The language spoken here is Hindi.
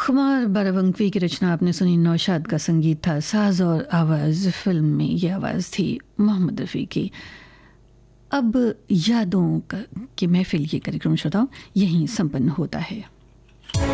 खुमार बारावंकवी की रचना आपने सुनी, नौशाद का संगीत था, साज और आवाज़ फिल्म में ये आवाज़ थी मोहम्मद रफ़ी की। अब यादों की महफिल ये कार्यक्रम श्रोताओं यहीं संपन्न होता है।